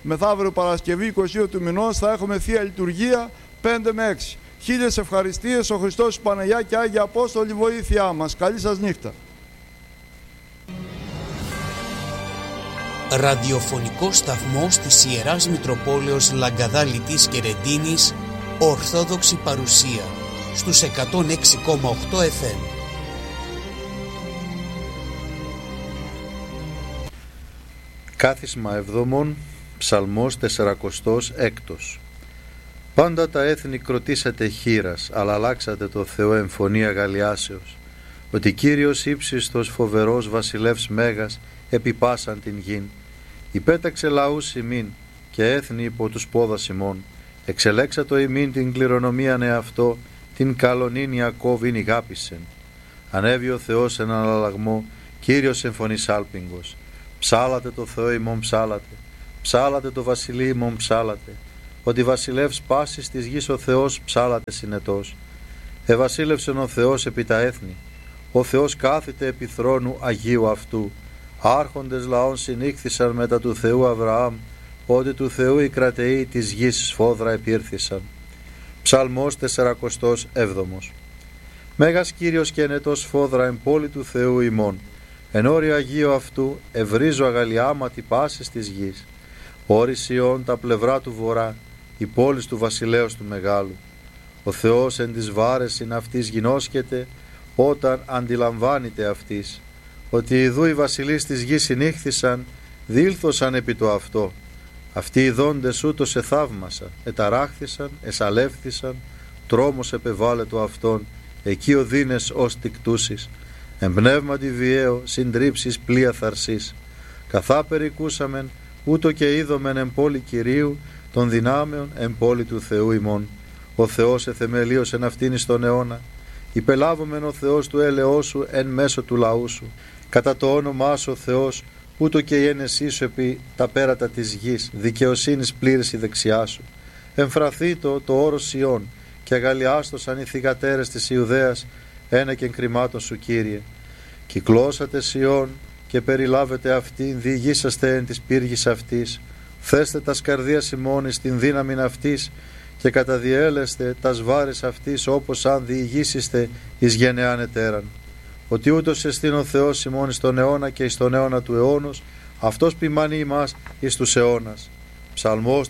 μεθαύριο Παρασκευή 22 του μηνός θα έχουμε Θεία Λειτουργία 5 με 6. Χίλιες ευχαριστίες, ο Χριστός, η Παναγιά και Άγιοι Απόστολοι βοήθειά μας. Καλή σας νύχτα. Ραδιοφωνικός σταθμός της Ιεράς Μητροπόλεως Λαγκαδά Λιτής και Ρεντίνης, Ορθόδοξη παρουσία, στους 106,8 FM. Κάθισμα εβδομών, Ψαλμός 46. Πάντα τα έθνη κροτήσατε χήρας, αλλά αλλάξατε το Θεό εμφωνία αγαλιάσεως. Ότι Κύριος ύψιστος φοβερός βασιλεύς μέγας επιπάσαν την γην. Υπέταξε λαούς ημίν και έθνη υπό τους πόδας ημών. Εξελέξατο ημίν την κληρονομίαν εαυτό, την καλονήν Ιακώβην ηγάπησεν. Ανέβη ο Θεός εν αναλλαγμό, Κύριος εμφωνής άλπιγγος. Ψάλατε το Θεό ημών ψάλατε, ψάλατε το βασιλεί ημών ψάλατε. Ότι βασιλεύς πάσης της γης ο Θεός ψάλατε συνετός. Ευασίλευσεν ο Θεός επί τα έθνη, ο Θεός κάθεται επί θρόνου Αγίου αυτού. Άρχοντες λαών συνήχθησαν μετά του Θεού Αβραάμ, ότι του Θεού οι κρατεοί της γης σφόδρα επήρθησαν. Ψαλμός 47. Μέγας Κύριος και ενετός σφόδρα εν πόλη του Θεού ημών. Εν όριο Αγίου αυτού ευρίζω αγαλιάματι πάσης της γης. Όρη Σιών τα πλευρά του βορρά, η πόλης του βασιλέως του μεγάλου. Ο Θεός εν της βάρεσιν αυτής γινώσκεται, όταν αντιλαμβάνεται αυτής. Ότι ιδού οι βασιλείς της γης συνήχθησαν, δήλθωσαν επί το αυτό. Αυτοί οι δόντες ούτως εθαύμασαν, εταράχθησαν, εσαλεύθησαν, τρόμος επεβάλλε το αυτόν, εκεί οδύνες ως τικτούσεις. Εμπνεύματι βιαίο, συντρίψεις πλοία θαρσής. Καθά περικούσαμεν, ούτω και είδομεν εν πόλη Κυρίου, των δυνάμεων εν πόλη του Θεού ημών. Ο Θεός εθεμελίωσεν αυτήν εις τον αιώνα. Υπελάβομεν ο Θεός του έλεός σου εν μέσω του λαού σου. Κατά το όνομά σου ο Θεός, ούτω και η ένεσή σου επί τα πέρατα της γης, δικαιοσύνης πλήρης η δεξιά σου. Εμφραθεί το όρος Σιών, και αγαλιάστοσαν οι θυγατέρες της Ιουδαίας, ένεκεν κρυμάτων σου Κύριε. Κυκλώσατε Σιών και περιλάβετε αυτήν, διηγήσαστε εν της πύργης αυτής. Θέστε τας καρδίας ημών εις την δύναμην αυτής και καταδιέλεστε τας βάρες αυτής, όπως αν διηγήσεστε εις γενεάν ετέραν. Ότι ούτως εστίν ο Θεός ημών εις τον αιώνα και εις τον αιώνα του αιώνος, αυτός ποιμάνει ημάς εις τους αιώνας. Ψαλμός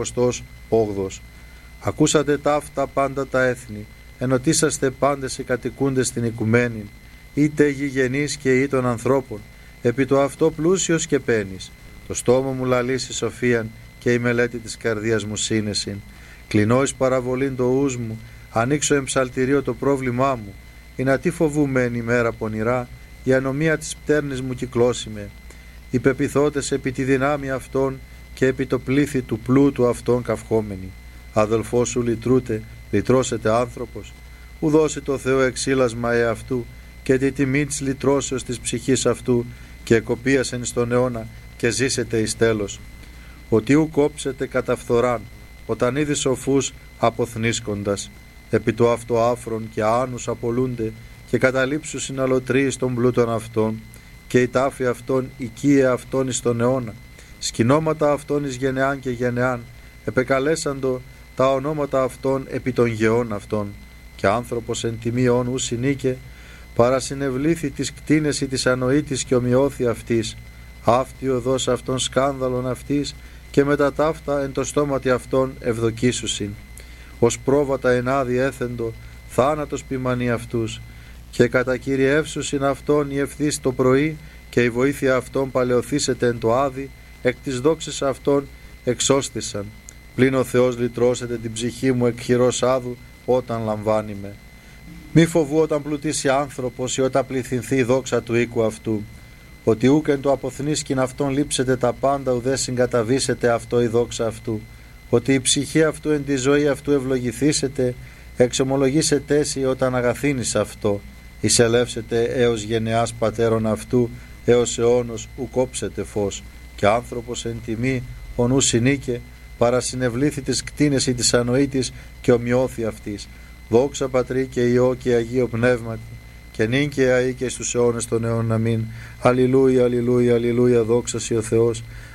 48. Ακούσατε ταύτα πάντα τα έθνη, ενωτήσαστε πάντες οι κατοικούντες στην οικουμένη, είτε γηγενείς και ή των ανθρώπων, επί το αυτό πλούσιος και πένης. Το στόμα μου λαλήσει σοφίαν και η μελέτη της καρδίας μου σύνεσιν. Κλεινώ εις παραβολήν το ους μου, ανοίξω εμψαλτηρίο το πρόβλημά μου. Ή να τι φοβούμεν ημέρα πονηρά, η ανομία της πτέρνης μου κυκλώσιμε. Οι πεπιθώτες επί τη δυνάμει αυτών και επί το πλήθη του πλούτου αυτών καυχόμενοι. Αδελφός σου λυτρούτε, λυτρώσετε άνθρωπος. Ου δώσει το Θεό εξήλασμα εαυτού και τη τιμή της λυτρώσεως της ψυχής αυτού και εκοπίασεν στον αιώνα και ζήσετε εις τέλος. Ότι ου κόψετε κατά φθοράν, όταν είδη σοφούς αποθνίσκοντας, επί το αυτό άφρον και άνους απολούνται και καταλήψου συναλωτρίες των πλούτων αυτών και η τάφη αυτών οικία αυτών εις τον αιώνα. Σκηνώματα αυτών εις γενεάν και γενεάν, επεκαλέσαντο τα ονόματα αυτών επί των γεών αυτών. Και άνθρωπος εν τιμίον ου συνήκε, παρασυνευλήθη της κτίνες ή της ανοήτης και ομοιώθη αυτής. Αυτή οδός αυτών σκάνδαλον αυτής και μετά ταύτα εν το στόματι αυτών ευδοκίσουσιν. Ως πρόβατα ενάδει έθεντο, θάνατος ποιμανεί αυτούς. Και κατακυριεύσουσιν αυτών η ευθύς το πρωί και η βοήθεια αυτών παλαιοθήσεται εν το άδει, εκ της δόξης αυτών εξώστησαν. Πλην ο Θεός λυτρώσετε την ψυχή μου εκ χειρός άδου όταν λαμβάνει με. Μη φοβού όταν πλουτίσει άνθρωπος ή όταν πληθυνθεί η δόξα του οίκου αυτού. Ότι ούκεν το αποθνίσκην αυτόν λείψετε τα πάντα, ουδέ συγκαταβήσετε αυτό η δόξα αυτού. Ότι η ψυχή αυτού εν τη ζωή αυτού ευλογηθήσετε, εξομολογήσετε εσύ όταν αγαθύνεις αυτό. Εισελεύσετε έως γενεάς πατέρων αυτού, έως αιώνος ου κόψετε φως. Και άνθρωπος εν τιμή ονού συνήκε, παρασυνευλήθη της κτίνες ή της ανοήτης και ομοιώθη αυτής. Δόξα Πατρί και Υιό και Αγίο Πνεύματι, και νυν και αεί και στους αιώνες των αιώνων αμήν. Αλληλούια, αλληλούια, αλληλούια, δόξα σοι ο Θεός.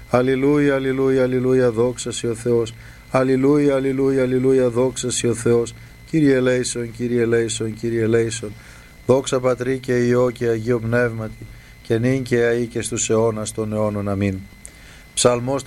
Αλληλούια, αλληλούια, αλληλούια, δόξα σοι ο Θεός. Αλληλούια, αλληλούια, αλληλούια, δόξα σοι ο Θεός. Κύριε ελέησον, Κύριε ελέησον, Κύριε ελέησον. Δόξα Πατρί και Υιό και Αγίο Πνεύματι, και νυν και αεί και στους αιώνας των αιώνων. Αμήν. Ψαλμός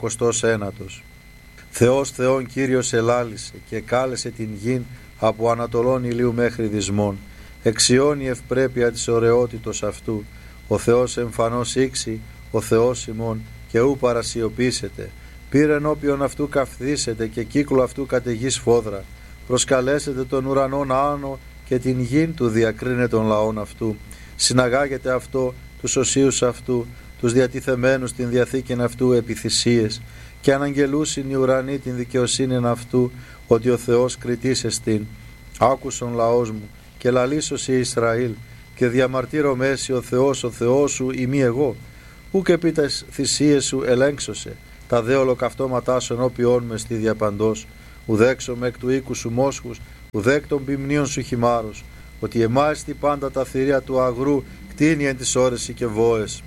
49. Θεός Θεόν Κύριος ελάλησε και κάλεσε την γην από ανατολών ηλίου μέχρι δυσμών. Εξιώνει η ευπρέπεια της ωραιότητος αυτού. Ο Θεός εμφανώς ήξη, ο Θεός ημών, και ου παρασιωπήσετε. Πήρε ενώπιον αυτού καυθήσετε και κύκλο αυτού καταιγής φόδρα. Προσκαλέσετε τον ουρανόν άνω και την γην του διακρίνε των λαών αυτού. Συναγάγετε αυτό τους οσίους αυτού, τους διατηθεμένους την διαθήκην αυτού επιθυσίες, και αναγγελούσιν οι ουρανοί την δικαιοσύνην αυτού, ότι ο Θεός κριτής εστίν. Άκουσον λαός μου και λαλήσωσι Ισραήλ, και διαμαρτύρω μέση ο Θεός σου ημί εγώ. Ούκ επί τας θυσίες σου ελέγξωσε, τα δε ολοκαυτώματά σου ενώπιόν με στη διαπαντός. Ουδέξομαι εκ του οίκου σου μόσχους, ουδέκ των ποιμνίων σου χυμάρους, ότι εμάιστη πάντα τα θηρία του αγρού κτίνει εν τις ώρες και βόες.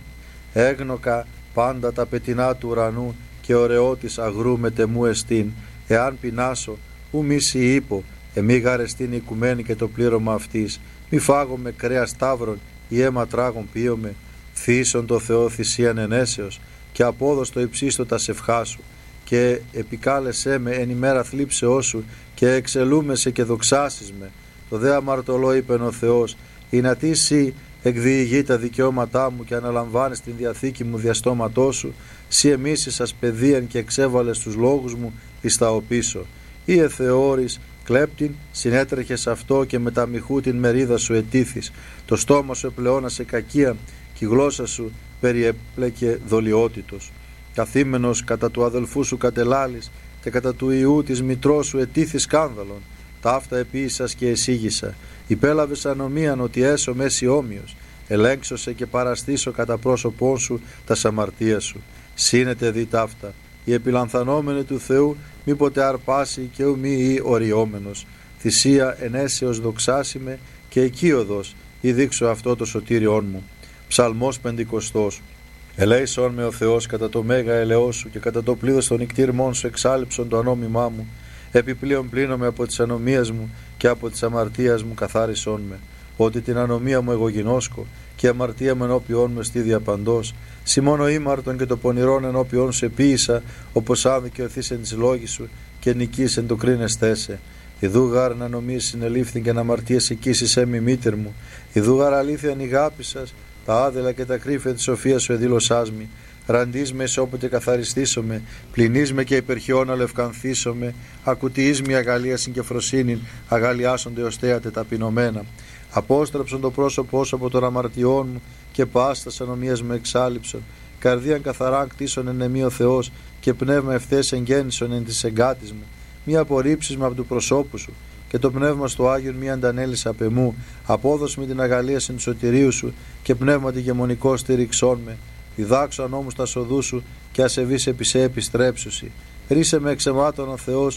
Έγνοκα πάντα τα πετεινά του ουρανού, και ωραιότης αγρού μετεμού εστίν. Εάν πεινάσω, ου μη είπω, εμεί γαρεστήν η οικουμένη και το πλήρωμα αυτής. Μη φάγομαι κρέα σταύρων ή αίμα τράγων πίωμε. Θύσον το Θεό θυσίαν ενέσεως, και απόδοστο υψίστο τα σευχά σου. Και επικάλεσέ με εν ημέρα θλίψεώς σου, και εξελούμεσαι και δοξάσεις με. Το δε αμαρτωλό είπεν ο Θεός, είναι τι σύ εκδιηγεί τα δικαιώματά μου και αναλαμβάνεις την διαθήκη μου διαστόματός σου. Σύ εμίσησας παιδείαν και εξέβαλες τους λόγους μου εις τα οπίσω. Ή εθεώρης κλέπτην συνέτρεχες αυτό, και με τα μοιχού την μερίδα σου ετήθης. Το στόμα σου επλεώνασε κακία, και η γλώσσα σου περιέπλεκε δολιότητος. Καθήμενος κατά του αδελφού σου κατελάλης, και κατά του ιού της μητρός σου ετήθη σκάνδαλον. Ταύτα επίησας και εσύγησα. Υπέλαβες ανομίαν ότι έσω μέση όμοιος. Ελέγξωσε και παραστήσω κατά πρόσωπόν σου τα αμαρτία σου. Σύνεται δι ταύτα. Η επιλανθανόμενη του Θεού μήποτε αρπάσει, και ου μη ή οριόμενος. Θυσία ενέσεως δοξάσιμε, και οικείοδος ή δείξω αυτό το σωτήριόν μου. Ψαλμός 50. Ελέησον με ο Θεός κατά το μέγα ελεός σου, και κατά το πλήθος των νικτήρμών σου εξάλειψον το ανόμημά μου. Επιπλέον πλύνομαι από τις ανομίες μου, και από τις αμαρτίας μου καθάρισόν με. Ότι την ανομία μου εγώ γινώσκω, και η αμαρτία μου ενώπιόν με στη διαπαντός. Σημώνω ήμαρτον και το πονηρόν ενώπιόν σου επίησα, όπως άδικαιωθείς εν της λόγης σου, και νικείς εν το κρίνεστέσαι. Ιδού γάρ να νομίες συνελήφθην, και να αμαρτίες εκείσεις έμι μήτερ μου. Ιδού γάρ αλήθεια ανηγάπησας, τα άδελα και τα κρύφια της σοφίας σου εδήλωσάς μη. Ραντείς με όποτε καθαριστήσομαι, πληνείς με και υπερχιώνα λευκανθήσομαι. Ακουτιείς με αγαλίασιν και φροσύνην, αγαλιάσονται ως θέατε ταπεινωμένα. Απόστρεψον το πρόσωπό σου από των αμαρτιών μου, και πάστας ανομίας με εξάλειψον. Καρδίαν καθαρά κτίσον εν εμεί ο Θεός, και πνεύμα ευθές εγγέννησον εν της εγκάτης μου. Μη απορρίψεις με από του προσώπου σου, και το πνεύμα στο Άγιον μη αντανέλεις απ' εμού. Απόδος με την αγαλίασιν του σωτηρίου σου, και πνεύμα τη γεμονικό στήριξόν με. Διδάξω νόμους τα σοδού σου, και ασεβείς επί σε επιστρέψουσι. Ρίσε με εξαιμάτων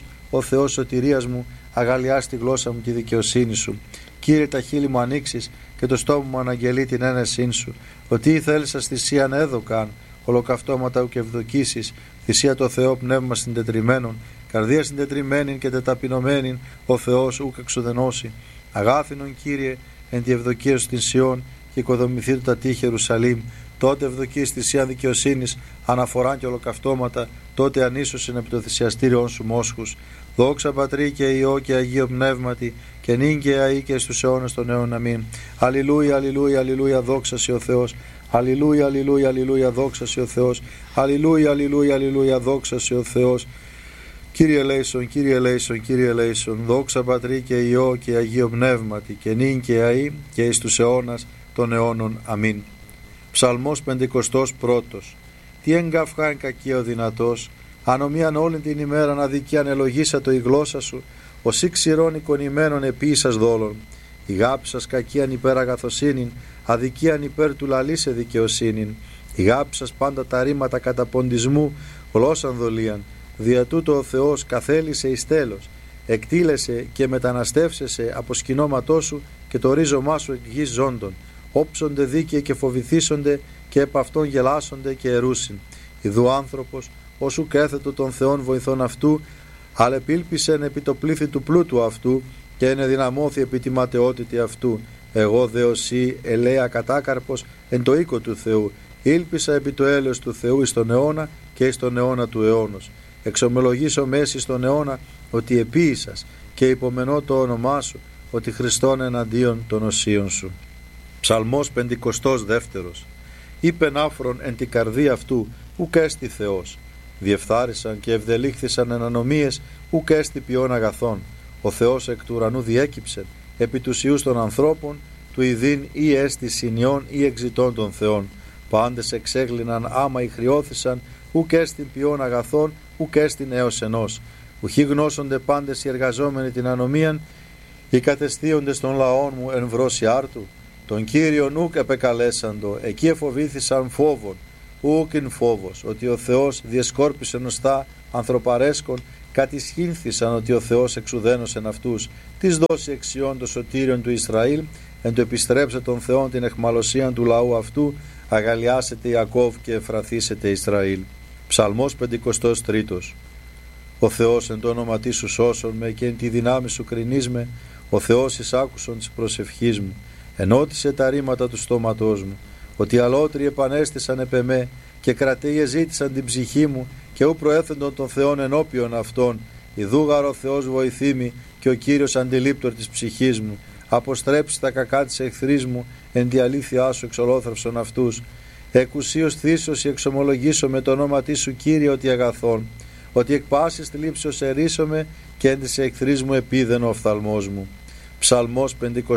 ο Θεός σωτηρίας μου, αγαλιάς τη γλώσσα μου τη δικαιοσύνη σου. Κύριε, τα χείλη μου ανοίξεις, και το στόμα μου αναγγελεί την ένεσήν σου. Ότι ή θέλησας θυσίαν έδωκαν, ολοκαυτώματα ουκ ευδοκίσεις. Θυσία το Θεό πνεύμα συντετριμένων, καρδία συντετριμένην και τεταπεινωμένην, ο Θεός ουκ εξουδενώσει. Αγάθινον Κύριε, εν τη ευδοκία σου την Σιών, και οικοδομηθεί το τα τείχη Ιερουσαλήμ. Τότε ευδοκείς θυσία δικαιοσύνης, αναφοράν και ολοκαυτώματα, τότε ανίσωσιν επί το θυσιαστήριον σου μόσχους. Δόξα Πατρί και Υιό και Αγίο Πνεύματι, και νυν και αεί και στους αιώνας των αιώνων. Αμήν. Αλληλούια, αλληλούια, αλληλούια, δόξα σοι ο Θεός. Αλληλούια, αλληλούια, αλληλούια, δόξα σοι ο Θεός. Αλληλούια, αλληλούια, αλληλούια, δόξα σοι ο Θεός. Κύριε ελέησον, Κύριε ελέησον, Κύριε ελέησον. Δόξα Πατρί και Υιό και Αγίο Πνεύματι, και νυν και αεί και εις τους αιώνας των αιώνων. Αμήν. Ψαλμός 51. Τι εγκαυχά εν κακία ο δυνατός, ανομίαν όλην την ημέραν αδικίαν ελογίσατο η γλώσσα σου, ως ή ξηρών εικονημένων επίησας δόλων. Η γάψας κακίαν υπέρ αγαθοσύνην, αδικίαν υπέρ του λαλήσε δικαιοσύνην. Η γάψας πάντα τα ρήματα κατά ποντισμού, γλώσσαν δολίαν. Δια τούτο ο Θεός καθέλησε εις τέλος. Εκτήλεσε και μεταναστεύσεσαι από σκηνώματό σου, και το ρίζωμά σου εκ γης ζώντων. Όψονται δίκαιοι και φοβηθήσονται, και επ' αυτόν γελάσονται και ερούσιν. Ιδού άνθρωπος, όσου κέθετο των Θεών βοηθών αυτού, αλλά επίλπισεν επί το πλήθη του πλούτου αυτού και ενεδυναμώθη επί τη ματαιότητη αυτού. Εγώ δε οσί ελέα κατάκαρπος εν το οίκο του Θεού, ήλπισα επί το έλεος του Θεού εις τον αιώνα και εις τον αιώνα του αιώνος. Εξομολογήσω μέση στον αιώνα ότι επίησας και υπομενώ το όνομά σου, ότι Χριστόν εναντίον των οσίων σου. Ψαλμός 52. Είπεν άφρον εν την καρδία αυτού, ουκ έστι Θεός. Διεφθάρισαν και ευδελήχθησαν εν ανομίες, ουκ έστι ποιόν αγαθών. Ο Θεός εκ του ουρανού διέκυψεν επί τους ιούς των ανθρώπων, του ειδήν ή έστι συνιών ή εξητών των Θεών. Πάντες εξέγλυναν άμα ηχριώθησαν, ουκ έστι ποιόν αγαθών, ουκ έστι έως ενός. Ουχή γνώσονται πάντες οι εργαζόμενοι την ανομίαν, οι κατεστίοντες των λαών μου εν βρώσει άρτου. Τον Κύριον ουκ επεκαλέσαντο, εκεί εφοβήθησαν φόβον, ουκ ειν φόβος, ότι ο Θεός διεσκόρπισε νοστά ανθρωπαρέσκον, κατησχύνθησαν ότι ο Θεός εξουδένωσεν αυτούς, της δώσει εξιών το σωτήριον του Ισραήλ, εν το επιστρέψε τον Θεόν την εχμαλωσίαν του λαού αυτού, αγαλιάσετε Ιακώβ και εφραθήσετε Ισραήλ. Ψαλμός 53. Ο Θεός εν το όνομα τι σου σώσον με και εν τη δυνάμει σου κρινείς με, ο Θεός εισάκουσον της προσευχής μου, ενώτισε τα ρήματα του στόματός μου, ότι οι αλότριοι επανέστησαν επ' εμέ και κρατείε ζήτησαν την ψυχή μου και ου προέθεντον των Θεών ενώπιον αυτών. Ιδούγαρ ο Θεός βοηθήμη και ο Κύριος αντιλήπτορ της ψυχής μου. Αποστρέψει τα κακά της εχθρής μου, εν τη αλήθειά σου εξολόθρευσον αυτούς. Εκουσίως θύσος εξομολογήσω με το όνομα τι σου Κύριε ότι αγαθών, ότι εκ πάσης θλίψεως ερίσομαι και εν της εχθρής μου επίδεν ο οφθαλμός μου. Ψαλμός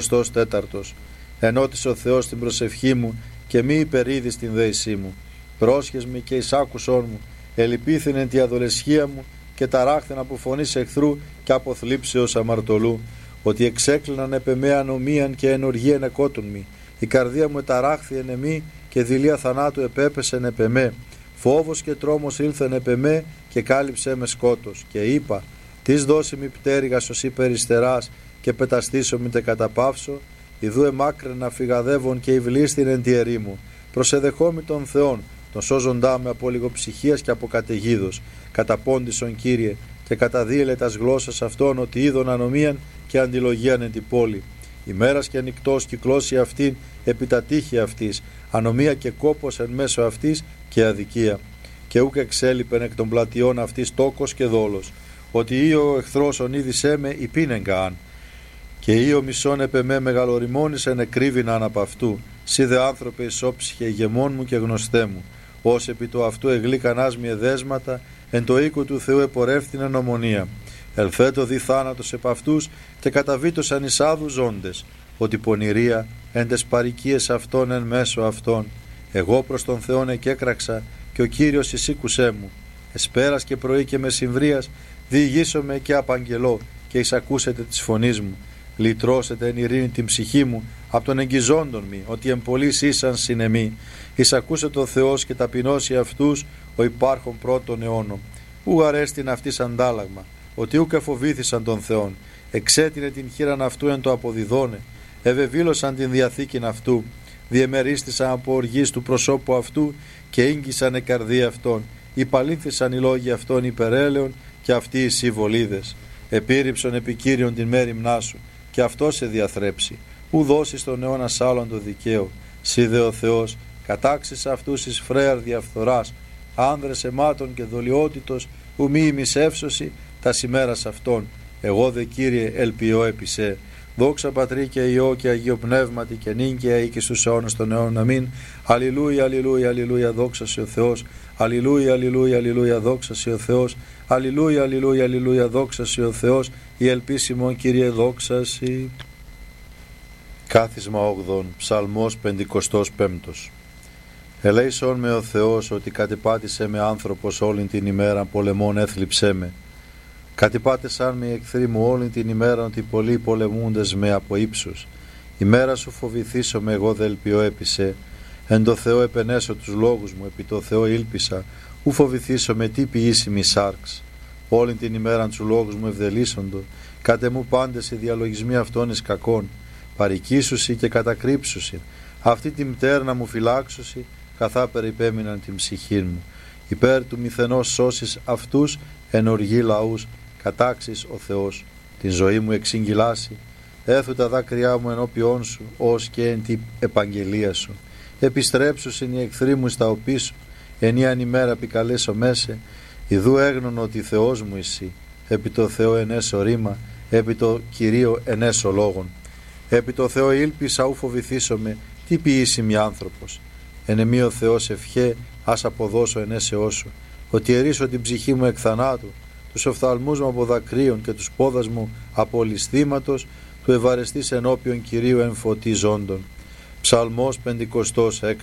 54. Ενώτησε ο Θεός την προσευχή μου και μη υπερίδεις την δέησή μου. Πρόσχες μη και εισάκουσόν μου, ελυπήθην εν τη αδολεσχία μου και ταράχθεν από φωνής εχθρού και από θλίψεως αμαρτωλού, ότι εξέκλειναν επ' εμέ ανομίαν και ενοργίαν εκότουν μη. Η καρδία μου εταράχθη εν εμή και δειλία θανάτου επέπεσεν επ' εμέ. Φόβος και τρόμος ήλθεν επ' εμέ και κάλυψέ με σκότος. Και είπα, τις δώσει μη πτέρυγας ως υπεριστεράς και πεταστήσω μη τε καταπαύσω. Ιδού εμάκραινα φυγαδεύων και υβλίστην εν τη ερήμου. Προσεδεχόμη των Θεών, τον σώζοντά με από λιγοψυχίας και από καταιγίδος. Καταπόντισον Κύριε και καταδίελε τας γλώσσας αυτών ότι είδον ανομίαν και αντιλογίαν εν την πόλη. Ημέρας και νυκτός κυκλώσει αυτήν επί τα τείχη αυτής, ανομία και κόπος εν μέσω αυτής και αδικία. Και ούκ εξέλιπεν εκ των πλατιών αυτής τόκος και δόλος, ότι ή ο εχθρός ονείδησέ με υπήνεγκα και ή ο μισόν επ' εμέ μεγαλοριμόνησεν εκρύβηναν από αυτού. Σύ δε άνθρωπε ισόψυχε ηγεμόν μου και γνωστέ μου, ως επί το αυτού εγλίκανάς μη εδέσματα, εν το οίκο του Θεού επορεύθυνε ομονία. Ελθέτω δι θάνατος επ' αυτούς και καταβήτωσαν εις άδους ζώντες, ότι πονηρία εν τες παροικίες αυτών εν μέσω αυτών. Εγώ προς τον Θεόν εκέκραξα και ο Κύριος εισήκουσέ μου. Εσπέρας και πρωί και μεσημβρίας διηγήσομαι και απαγγελώ και εισακούσετε της φωνής μου. Λυτρώσετε εν ειρήνη την ψυχή μου από τον εγγυζόντων μη, ότι εμπολείς ήσαν συνεμή. Εισακούσε το Θεός και ταπεινώσει αυτούς ο υπάρχον πρώτων αιώνων. Ου αρέστην αυτής αντάλλαγμα, ότι ούκ εφοβήθησαν τον Θεόν. Εξέτεινε την χείραν αυτού εν το αποδιδώνε. Ευεβήλωσαν την διαθήκην αυτού. Διεμερίστησαν από οργής του προσώπου αυτού και ήγγισαν η καρδία αυτών. Υπαλήθησαν οι λόγοι αυτών υπερέλεων και αυτοί οι συμβολίδες. Επίρρυψον επί Κύριον την μέριμνά σου και αυτό σε διαθρέψει. Ου δώσεις τον αιώνα σ' άλλον το δικαίο. Σύ δε ο Θεός κατάξεις αυτούς εις φρέαρ διαφθοράς, άνδρες αιμάτων και δολιότητος, ου μη ημισεύσωση τα σημέρας αυτών. Εγώ δε Κύριε ελπιώ επί σε. Δόξα Πατρί και Υιό και Αγίο Πνεύματι και νυν και αεί και στους αιώνας των αιώνων. Αμήν. Αλληλούια, αλληλούια, αλληλούια, δόξα σε ο Θεός. Αλληλούια, αλληλούια, αλληλούια, δόξα σε ο Θεός. Αλληλούια, αλληλούια, αλληλούια, δόξα σε ο Θεός. Η ελπίσιμο Κύριε δόξα σε. Κάθισμα 8, Ψαλμός 55. Ελέησον με ο Θεός ότι κατεπάτησε με άνθρωπος όλην την ημέρα, πολεμών έθλιψέ με. Κατεπάτησαν με οι εχθροί μου όλην την ημέρα, ότι πολλοί πολεμούντες με από ύψους. Ημέρα σου φοβηθήσω με, εγώ δε ελπιώ επί σε. Εν το Θεό επενέσω τους λόγους μου, επί το Θεό ήλπισα. Ου φοβηθήσω με τι ποιήσιμη σάρξ. Όλην την ημέραν τους λόγους μου ευδελίσσοντο. Κάτε μου πάντες οι διαλογισμοί αυτών εις κακών. Παρικήσουσι και κατακρύψουσι. Αυτή τη μτέρνα μου φυλάξουσι, καθά περιπέμειναν την ψυχή μου. υπέρ του μηθενός σώσεις αυτούς ενοργή λαούς, κατάξεις ο Θεός. Την ζωή μου εξηγγυλάσει, έθου τα δάκρυά μου ενώπιόν σου, ως και εν την επαγγελία σου. Επιστρέψουσιν οι εχθροί μου στα οπίσου, ενίαν ημέρα επικαλέσω μέσε, ιδού έγνων ότι Θεός μου εσύ, επί το Θεό ενέσω ρήμα, επί το Κυρίο ενέσω λόγων. Επί το Θεό ήλπισα ου φοβηθήσομαι, τι ποιήσιμη άνθρωπος. Εν εμή ο Θεός ευχέ, ας αποδώσω ενέσεώ σου, ότι ερίσω την ψυχή μου εκ θανάτου, τους οφθαλμούς μου από δακρύων και τους πόδας μου από ληστήματος, του ευαρεστής ενώπιον Κυρίου εν φωτί ζώντων. Ψαλμός 56.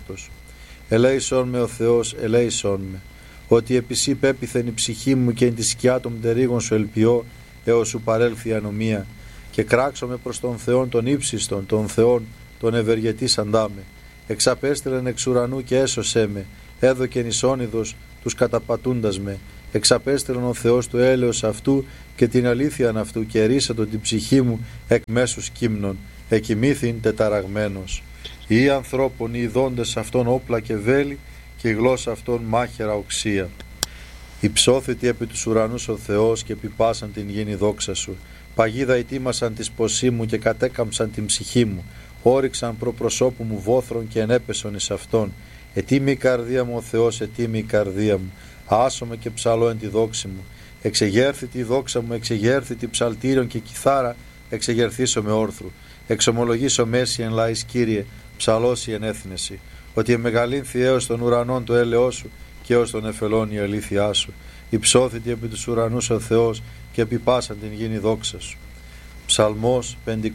Ελέησον με ο Θεός, ελέησον με, ότι επισή πέπιθεν η ψυχή μου και εν τη σκιά των μτερίγων σου ελπιώ, έως σου παρέλθει η ανομία, και κράξομαι προς τον Θεόν τον ύψιστον, τον Θεόν τον ευεργετής αντάμε. Εξαπέστειλεν εξ ουρανού και έσωσέ με, έδωκεν εις όνειδος τους καταπατούντας με. Εξαπέστειλεν ο Θεός του έλεος αυτού και την αλήθειαν αυτού και ερίσατο την ψυχή μου εκ μέσους κύμνων, εκοιμήθην τεταραγμένος. Οι ανθρώπων οι ειδώντες αυτών όπλα και βέλη και η γλώσσα αυτών μάχαιρα οξία. Υψώθητη επί τους ουρανούς ο Θεός και επιπάσαν την γήνη δόξα σου. Παγίδα ετοίμασαν τη σποσή μου και κατέκαμψαν την ψυχή μου. Όριξαν προπροσώπου μου βόθρων και ενέπεσον εις αυτόν. Ετοίμη η καρδία μου ο Θεός, ετοίμη η καρδία μου. Άσομαι και ψαλώ εν τη δόξη μου. Εξεγέρθητη η δόξα μου, εξεγέρθητη ψαλτήριον και κιθάρα, εξεγερθήσω με όρθρου. Εξομολογήσω μέση εν λαής Κύριε, ψαλώσει εν έθνεση. Ότι εμεγαλύνθη έως των ουρανών το έλεος σου και έως των εφελών η αλήθειά σου. Υψώθητη επί τους ουρανούς ο Θεός και επιπάσαν την γήνη δόξα σου. Ψαλμός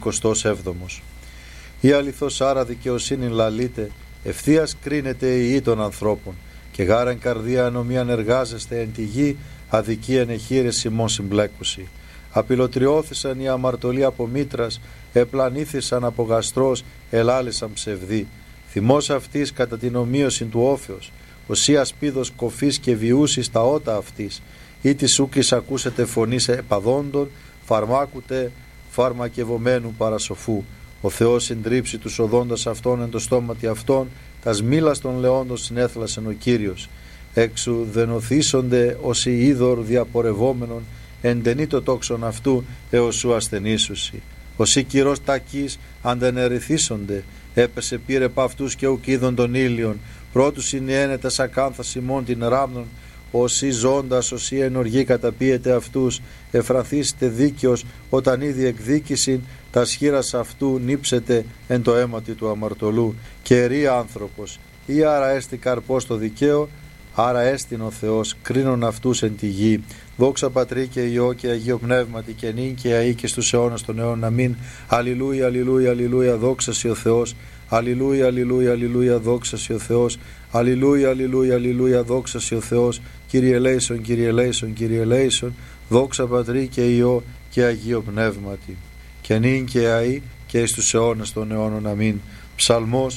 57. Η αληθώς άρα δικαιοσύνη λαλείτε, ευθείας κρίνεται η γη των ανθρώπων, και γάραν καρδία ανομίαν εργάζεστε εν τη γη, αδικία ενεχείρες ημών συμπλέκουσι. Απειλωτριώθησαν οι αμαρτωλοί από μήτρας, επλανήθησαν από γαστρός, ελάλησαν ψευδοί. Θυμός αυτής κατά την ομοίωση του όφεως, οσία σπίδος κοφής και βιούσης τα ότα αυτής, ή της ούκης ακούσετε φωνής επαδόντων, φαρμάκουτε φαρμακευομένου παρασοφού. Ο Θεός συντρίψει τους οδόντας αυτών εν το στόματι αυτών, τας μήλας των λεόντων συνέθλασεν ο Κύριος. Έξου δενοθήσονται ως οι είδωρ διαπορευόμενων, εντενεί το τόξον αυτού έως σου ασθενήσουσι. Ως οι κυρός τακείς αντενερηθήσονται, έπεσε πήρε π' αυτούς και ουκ είδων των ήλιων, πρώτους συνιένετας ακάνθας ημών την ράμνων, όσοι ζώντας, όσοι ενοργοί καταπίετε αυτούς, εφρανθήσετε δίκαιος, όταν ήδη εκδίκησιν, τα σχήρας αυτού νύψετε εν το αίματι του αμαρτωλού, και ερεί άνθρωπος, ή άρα έστι καρπός το δικαίο, άρα έστιν ο Θεός, κρίνον αυτούς εν τη γη. Δόξα Πατρί και Υιό και Αγίο Πνεύματι και νυν και αεί και στους αιώνας των αιώνων. Αμήν. Αλληλούια, αλληλούια, αλληλούια, δόξα σοι ο Θεός. Αλληλούια, αλληλούια, αλληλούια, δόξα σοι ο Θεός. Αλληλούια, αλληλούια, αλληλούια, δόξα σοι ο Θεός. Κύριε ελέησον, Κύριε ελέησον, Κύριε ελέησον. Δόξα Πατρί και Υιό και Αγίο Πνεύματι και νυν και αεί και εις τους αιώνας των αιώνων. Αμήν. Ψαλμός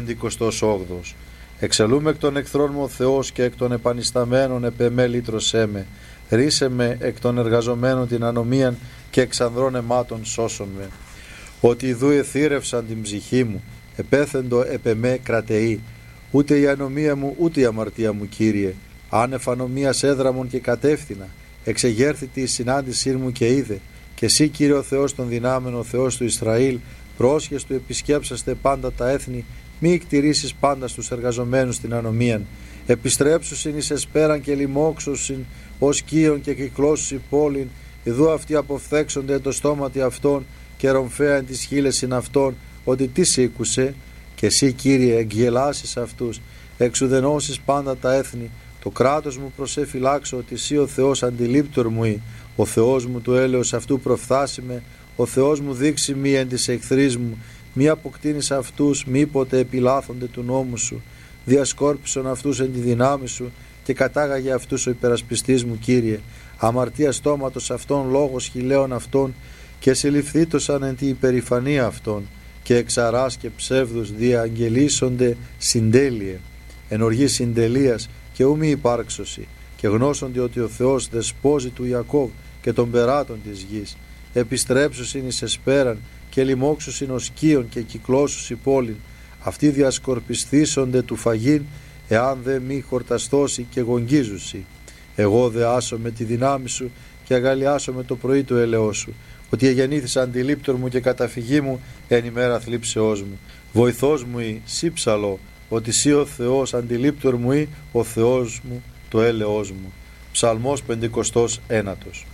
58. Εξελούμε εκ των εχθρών μου ο Θεός και εκ των επανισταμένων επεμέ λύτρωσέ με. Ρίσε με εκ των εργαζομένων την ανομίαν και εξ ανδρών αιμάτων σώσον με. Ότι ιδού εθύρευσαν την ψυχή μου, επέθεντο επεμέ κρατεή. Ούτε η ανομία μου ούτε η αμαρτία μου, Κύριε. Άνευ ανομίας έδραμον και κατεύθυνα. Εξεγέρθητη η συνάντησή μου και είδε. Και εσύ, Κύριε ο Θεός των δυνάμεων, ο Θεός του Ισραήλ, πρόσχες του επισκέψαστε πάντα τα έθνη, μη εκτηρήσεις πάντα στους εργαζομένους την ανομίαν. Επιστρέψουσιν εις εσπέραν και λοιμόξουσιν ως κύων και κυκλώσουσιν πόλην, ιδού αυτοί αποφθέξονται το στόματι αυτών και ρομφέαν τις χείλεσιν αυτών, ότι τι σήκουσε, και εσύ, Κύριε, εγγελάσεις αυτούς, εξουδενώσεις πάντα τα έθνη. Το κράτος μου προσεφυλάξω, ότι εσύ ο Θεός αντιλήπτορ μου ή, ο Θεός μου του έλεος αυτού προφθάσιμε, ο Θεός μου δείξει μη εν της εχθρής μου, μη αποκτήνεις αυτούς, μήποτε επιλάθονται του νόμου σου. Διασκόρπισον αυτούς εν τη δυνάμει σου και κατάγαγε αυτούς ο υπερασπιστής μου, Κύριε. Αμαρτία στόματος αυτών, λόγος χιλέων αυτών, και συλληφθήτωσαν εν τη υπερηφανία αυτών, και εξαράς και ψεύδους διαγγελίσονται συντέλειε. Εν οργή συντελείας και ου μη υπάρξωση, και γνώσονται ότι ο Θεός δεσπόζει του Ιακώβ και των περάτων της γης. Επιστρέψουσιν εις εσπέραν και λοιμόξουσιν ως κύων και κυκλώσουσι πόλην. Αυτοί διασκορπισθήσονται του φαγήν, εάν δε μη χορταστώσει και γογγίζουσι. Εγώ δε άσω με τη δυνάμει σου και αγαλιάσω με το πρωί του έλεος σου, ότι εγεννήθησα αντιλήπτορ μου και καταφυγή μου εν ημέρα θλίψεώς μου. Βοηθός μου ή σύ ψαλώ, ότι σύ ο Θεός αντιλήπτορ μου ή ο Θεός μου το έλεος μου. Ψαλμός 51.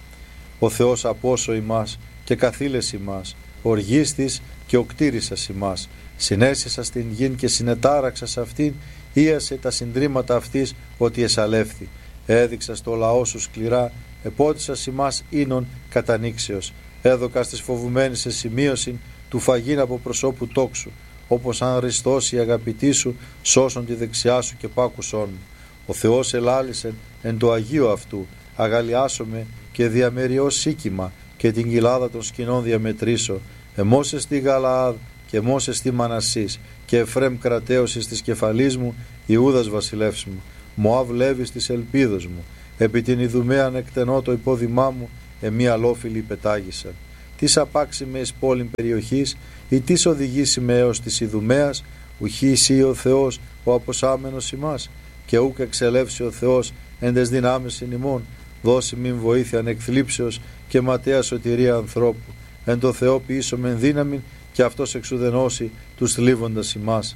Ο Θεός απόσο ημάς και καθήλες ημάς, οργίστης και οκτήρησας ημάς. Συνέσυσα στην γην και συνετάραξα σε αυτήν, ίασε τα συντρίμματα αυτής ότι εσαλεύθη. Έδειξα στο λαό σου σκληρά, επότισας ημάς ίνων κατανήξεως. Έδωκα στις φοβουμένης σε σημείωση του φαγήν από προσώπου τόξου, όπως αν ριστώσει η αγαπητή σου, σώσον τη δεξιά σου και πάκουσόν μου. Ο Θεός ελάλησεν εν το Αγίο αυτού, αγαλιάσομαι και διαμεριώς σίκημα και την κοιλάδα των σκηνών διαμετρήσω. Εμώσες στη Γαλαάδ και εμώσες στη Μανασσής και Εφρέμ κρατέωσης της κεφαλής μου, Ιούδας βασιλεύς μου. Μωάβ Λέβης της ελπίδος μου, επί την Ιδουμαίαν εκτενώ το υπόδημά μου, εμεί αλόφιλοι πετάγησαν. Τις απάξει με εις πόλην περιοχής, ή τις οδηγήσει με έως της Ιδουμαίας, ουχή εσύ ο Θεός, ο αποσάμενος ημάς, και ούκ εξελεύσει ο Θεός εν τες δυνάμεις εν ημών, δώσει μην βοήθειαν εκθλίψεως και ματέα σωτηρία ανθρώπου. Εν το Θεό ποιήσω μεν δύναμην και αυτός εξουδενώσει τους θλίβοντας ημάς.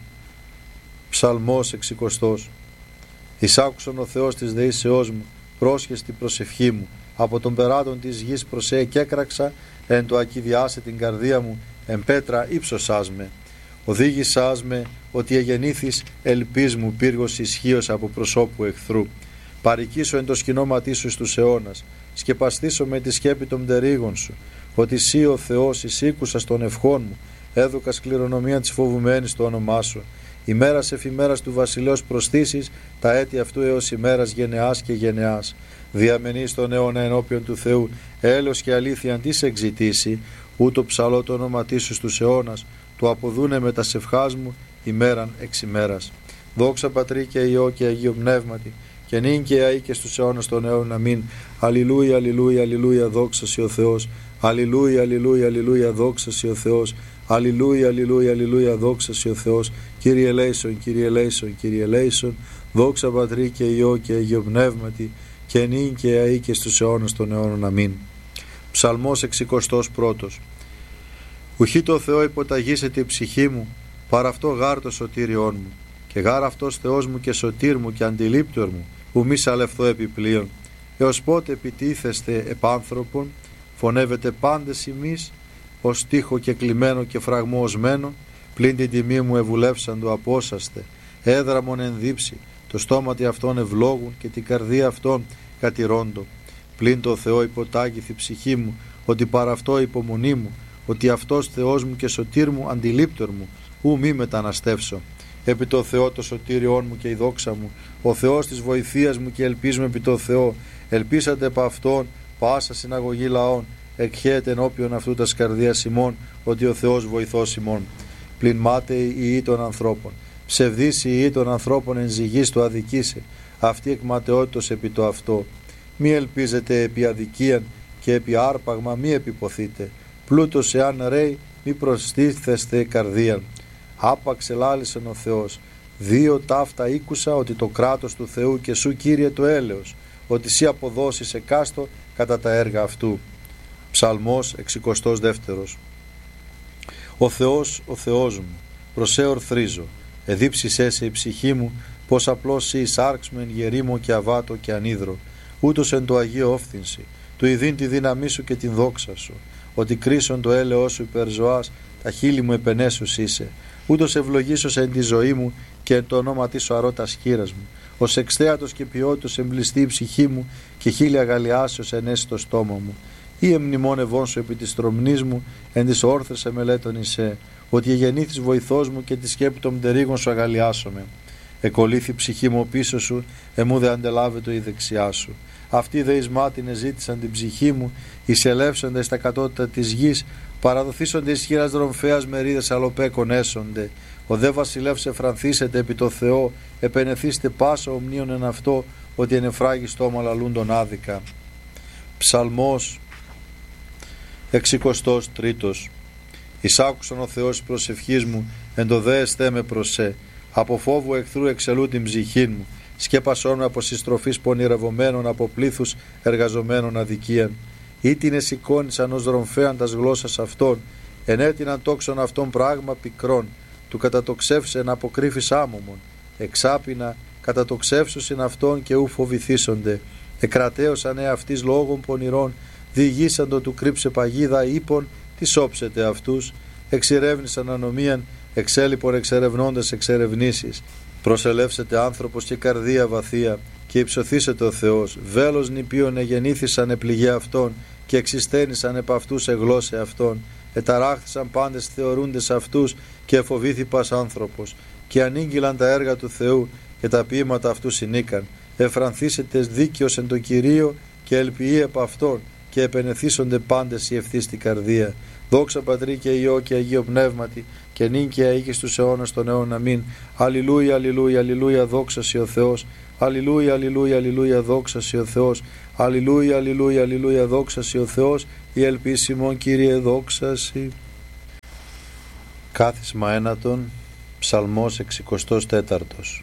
Ψαλμός 60. Εισάκουσον ο Θεός της δεήσεώς μου, πρόσχες την προσευχή μου, από τον περάτων της γης προσέ και έκραξα, εν το ακιδιάσε την καρδία μου, εν πέτρα ύψωσάς με. Οδήγησάς με, ότι εγεννήθης ελπίς μου πύργος ισχύος από προσώπου εχθρού. Παρικήσω εν το σκηνώματί σου στους αιώνας, σκεπαστήσω με τη σκέπη των πτερίγων σου, ότι σύ ο Θεός εισήκουσας των ευχών μου, έδωκας κληρονομία της φοβουμένης το όνομά σου. Ημέρας εφημέρας του βασιλέως προσθήσεις, τα έτη αυτού έως ημέρας γενεάς και γενεάς. Διαμενείς τον αιώνα ενώπιον του Θεού, έλεος και αλήθεια τι σε εξητήσει, ούτω ψαλώ το όνομα σου στους αιώνας, του αποδούνε με τα σευχάς μου, ημέραν εξ ημέρας. Δόξα Πατρί και Υιό και Αγίο Πνεύματι, και νυν και αεί και στους αιώνας των αιώνων. Αμήν. Αλληλούια, αλληλούια, αλληλούια, δόξα σοι ο Θεός. Αλληλούια, αλληλούια, αλληλούια, δόξα σοι ο Θεός. Αλληλούια, αλληλούια, αλληλούια, δόξα σοι ο Θεός. Κύριε ελέησον, Κύριε ελέησον, Κύριε ελέησον. Δόξα Πατρί και Υιό και Αγίο Πνεύματι, και νυν και αεί και στους αιώνας των αιώνων. Αμήν. Ψαλμός 61. Ουχή το Θεό υποταγήσεται η ψυχή μου, παρά αυτό γάρ το σωτήριόν μου, και γάρ αυτός Θεός μου και σωτήρ μου και αντιλήπτορ μου, που μη σαλευθώ επιπλέον. Έως πότε επιτίθεστε επάνθρωπον, φωνεύετε πάντες ημείς, ως τείχο και κλειμένο και φραγμό οσμένο, πλην την τιμή μου ευουλεύσαν το απόσαστε, έδραμον ενδύψει, το στόματι αυτών ευλόγουν και την καρδία αυτών κατηρώντο. Πλην το Θεό υποτάγηθη ψυχή μου, ότι παρά αυτό υπομονή μου, ότι αυτός Θεός μου και σωτήρ μου, αντιλήπτορ μου, ου μη μεταναστεύσω. Επί το Θεό το σωτήριόν μου και η δόξα μου, ο Θεός της βοηθείας μου και ελπίζουμε επί το Θεό. Ελπίσατε επ' αυτόν πάσα συναγωγή λαών, εκχέεται ενώπιον αυτού τα καρδίας ημών, ότι ο Θεός βοηθός ημών. Πλην μάταιοι οι ιοί των ανθρώπων, ψευδείς οι ιοί των ανθρώπων εν ζυγής το αδικήσε, αυτή εκ ματαιότητος επί το αυτό. Μη ελπίζετε επί αδικίαν και επί άρπαγμα μη επιποθείτε. Πλούτος εάν ρέει μη προστίθεστε καρδίαν. Άπαξ ελάλησεν ο Θεός. Δύο ταύτα ήκουσα, ότι το κράτος του Θεού και σου Κύριε το έλεος, ότι σύ αποδώσεις εκάστο κατά τα έργα αυτού. Ψαλμός 62. Ο Θεός μου, προσέ ορθρίζω, εδίψησέ σε η ψυχή μου, πως απλώς σύ εισάρξμεν γερήμο και αβάτο και ανίδρο, ούτως εν το Αγίο όφθυνση, του ειδήν τη δύναμή σου και την δόξα σου, ότι κρίσον το έλεος σου υπερζωάς, τα χείλη μου επενέσους είσαι, ούτως ευλογήσος εν τη ζωή μου και εν το ονόματι σου αρώτας χείρας μου, ως εξθέατος και ποιότητος εμπλιστεί η ψυχή μου και χείλη αγαλιάσεως ενέσει το στόμα μου. Ή εμνημόνευόν σου επί της τρομνής μου, εν της όρθρες εμελέτων εισέ, ότι εγεννήθης βοηθός μου και τη σκέπη των πτερίγων σου αγαλιάσομαι. Εκολύθη ψυχή μου πίσω σου, εμού δε αντελάβετο η δεξιά σου. Αυτοί δε εις μάτιν εζήτησαν την ψυχή μου, εισελεύσονται στα κατώτατα της γης, παραδοθήσονται εις χείρας δρομφέας μερίδες αλοπέκων έσονται. Ο δε βασιλεύς εφρανθήσετε επί το Θεό, επενεθήστε πάσα ομνίων εν αυτό, ότι εν εφράγει στόμα λαλούντον άδικα. Ψαλμός 63. Εισάκουσον ο Θεός προσευχής μου, εν το δε εστέ με προσέ. Από φόβου εχθρού εξελού την ψυχήν μου. Σκέπασόν με από συστροφής πονηρευομένων, από πλήθους εργαζομένων αδικίαν. Ή την εσηκώνησαν ως ρομφέαν τας γλώσσας αυτών, ενέτειναν τόξον αυτών πράγμα πικρών, του κατατοξεύσεν αποκρύφης άμωμον. Εξάπινα κατατοξεύσουσιν αυτών και ου φοβηθήσονται. Εκρατέωσαν αυτής λόγων πονηρών, διηγήσαντο του κρύψε παγίδα ύπων, τι όψετε αυτούς. Εξηρεύνησαν ανομίαν, εξέλιπον εξερευνώντες εξερευνήσεις. Προσελεύσετε άνθρωπος και καρδία βαθία, και υψωθήσετε ο Θεός. Βέλος νηπίων εγεννήθησαν επληγέ αυτών, και εξιστένησαν επ' αυτούς εγλώσσε αυτών. Εταράχθησαν πάντες θεωρούντες αυτούς, και εφοβήθη πας άνθρωπος. Και ανήγγυλαν τα έργα του Θεού, και τα ποίηματα αυτού συνήκαν. Εφρανθήσετε δίκαιος εν το Κυρίο, και ελπιεί επ' αυτών, και επενεθήσονται πάντες η ευθύς στην καρδία. Δόξα Πατρί και Υιό και Αγίο Πνεύματι, και νυν και αεί και στους αιώνας των αιώνων. Αμήν. Αλληλούια, αλληλούια, αλληλούια, δόξα σοι ο Θεός. Αλληλούια, αλληλούια, αλληλούια, δόξα σοι ο Θεός. Αλληλούια, αλληλούια, αλληλούια, δόξα σοι ο Θεός. Η ελπίσιμον Κύριε, δόξα σοι. Κάθισμα ένατον, Ψαλμός 64.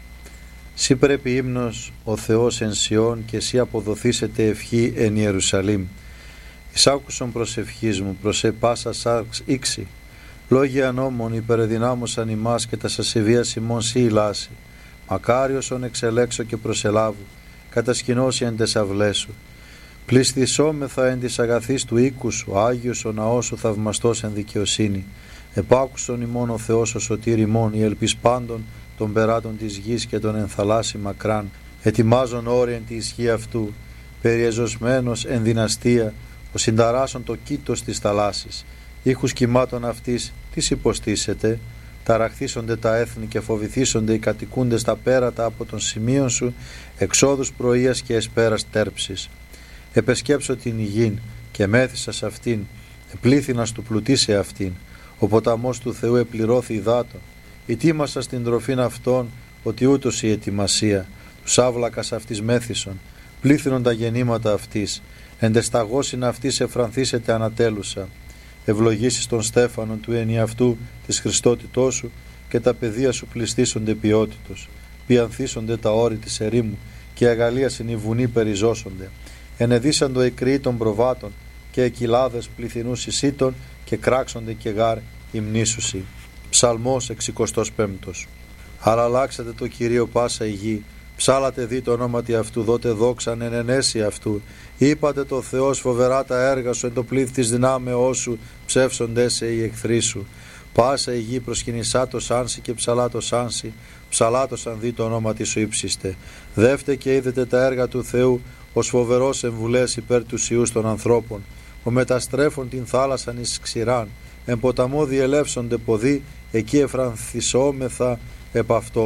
Σύ πρέπει ύμνος ο Θεός εν Σιών, και σύ αποδοθήσετε ευχή εν Ιερουσαλήμ. Εις άκουσον προσευχής μου, προσέ πάσα σάρξ ήξη. Λόγια νόμων υπερεδυνάμωσαν ημάς, και τα σασεβίας ημών σύ ηλάσει. Μακάριος ον εξελέξω και προσελάβου, κατασκηνώσει εν τες αυλές σου. Πληστησόμεθα εν της αγαθής του οίκου σου, Άγιος ο ναός σου θαυμαστός εν δικαιοσύνη. Επάκουσον ημών ο Θεός ο σωτήρ ημών, η ελπίς πάντων των περάτων της γης και των ενθαλάσσι μακράν. Ετοιμάζον όρι εν τη ισχύ αυτού, περιεζωσμένος εν δυναστεία, ο συνταράσσον το κήτος της θαλάσσης. Ήχους κυμάτων αυτής τις υποστήσετε, ταραχθήσονται τα έθνη και φοβηθήσονται οι κατοικούντες τα πέρατα από των σημείων σου, εξόδους πρωίας και εσπέρας τέρψης. Επεσκέψω την υγιήν και μέθησα σε αυτήν, επλήθυνας του πλουτίσε αυτήν. Ο ποταμός του Θεού επληρώθη υδάτων. Ετοίμασα στην τροφήν αυτών, ότι ούτως η ετοιμασία. Τους άβλακας αυτής μέθησον, πλήθυνον τα γεννήματα αυτής. Εντεσταγώσιν αυτής εφρανθήσετε ανατέλουσα. Ευλογήσεις των στέφανων του ενιαυτού της Χριστότητός σου, και τα παιδεία σου πληστήσονται ποιότητος. Πιανθήσονται τα όρη της ερήμου, και αγαλίασιν οι βουνοί περιζώσονται. Ενεδίσαντο οι κρυοί των προβάτων, και εκυλάδες πληθυνούς εισήτων, και κράξονται και γάρ υμνήσουσι. Ψαλμός 65. Αραλλάξατε το Κυρίο πάσα η γη, ψάλατε δι το ονόματι αυτού, δότε δόξαν εν ενέση αυτού. Είπατε το Θεός φοβερά τα έργα σου, εν το πλήθ της δυνάμεώς σου, ψεύσονται σε οι εχθροί σου. Πάσα η γη προσκυνησά το σάνσι και ψαλά το σάνσι, ψαλάτωσαν δι το ονόματι σου ύψιστε. Δεύτε και είδετε τα έργα του Θεού, ως φοβερός εμβουλές υπέρ του ιούς των ανθρώπων. Ο μεταστρέφων την θάλασσαν εις ξηράν, εν ποταμό διελεύσονται ποδοί, εκεί εφρανθισόμεθα επ' αυτό.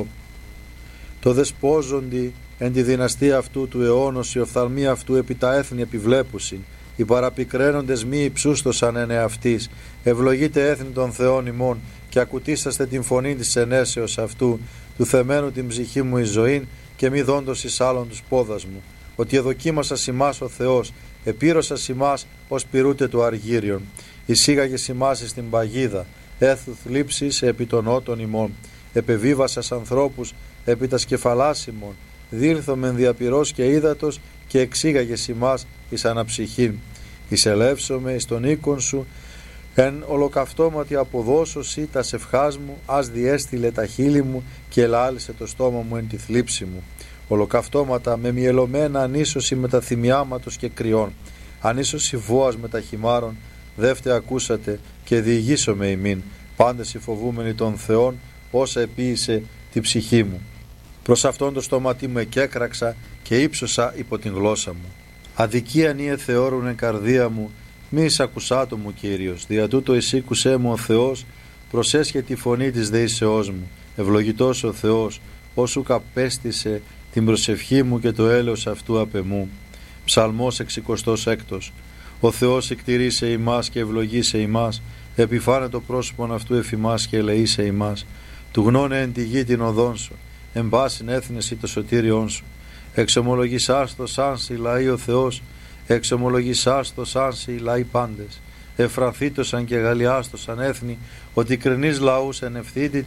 Το δεσπόζοντι εν τη δυναστεία αυτού του αιώνος, οι οφθαλμοί αυτού επί τα έθνη επιβλέπουσιν. Οι παραπικραίνοντες μη υψούστοσαν εν εαυτής. Ευλογείτε έθνη των Θεών ημών, και ακουτήσαστε την φωνή της ενέσεως αυτού, του θεμένου την ψυχή μου εις ζωήν, και μη δόντος εις άλλων τους πόδας μου. Ότι εδοκίμασας ημάς ο Θεός, επήρωσας ημάς ως πυρούτε του αργύριον. Εισήγαγες ημάς εις την παγίδα, έθουθ λήψης επί των ότων ημών. Επεβίβασας ανθρώπους επί τα σκεφαλάς ημών. Δήλθομεν διαπυρός και ύδατος, και εξήγαγες ημάς εις αναψυχήν. Εισελεύσομαι εις τον οίκον σου, εν ολοκαυτώματι αποδώσωση τα σευχάς μου, ας διέστειλε τα χείλη μου, και ελάλησε το στόμα μου εν τη θλίψη μου. Ολοκαυτώματα με μυελωμένα ανίσωση με τα θυμιάματος και κρυών, ανίσωση βόας με τα χυμάρων, δεύτε ακούσατε και διηγήσομαι ημίν, πάντες οι φοβούμενοι των Θεών, όσα επίησε τη ψυχή μου. Προς αυτόν το στόματί μου εκέκραξα και ύψωσα υπό την γλώσσα μου. Αδικίαν ή εθεώρουν εν καρδία μου, μη εισακουσάτο μου Κύριος, δια τούτο εισήκουσέ μου ο Θεός, προσέσχε τη φωνή της δεήσεώς μου. Ευλογητός ο Θεός, όσου καπέστησε την προσευχή μου και το έλεος αυτού απ' εμού. Ψαλμός 66. Ο Θεός εκτηρήσε ημάς και ευλογήσε ημάς, επιφάνε το πρόσωπον αυτού εφημάς και ελεήσε ημάς. Του γνώνε εν τη γη την οδόν σου, εν πάσιν έθνεση το σωτήριόν σου. Εξομολογησάς το σάνσι λαοί ο Θεός, εξομολογησάς το σάνσι λαοί πάντες. Εφρανθήτωσαν και γαλλιάστοσαν έθνη, ότι κρινείς λαούς εν ευθύτητη,